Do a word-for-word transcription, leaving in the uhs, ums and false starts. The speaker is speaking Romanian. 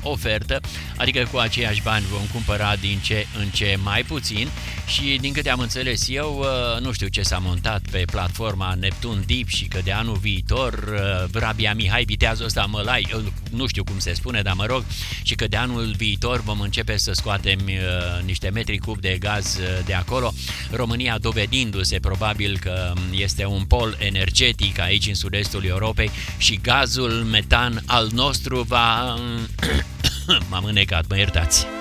ofertă, adică cu aceiași bani vom cumpăra din ce în ce mai puțin și din câte am înțeles eu, nu știu ce s-a montat pe platforma Neptun Deep și că de anul viitor Rabia Mihai Viteazul ăsta Mălai, nu știu cum se spune, dar mă rog, și că de anul viitor vom începe să scoatem niște metri cub de gaz de acolo, România dovedindu-se probabil că este un pol energetic aici în sud-estul Europei și gazul metan al nostru va... M-am înecat, mă iertați.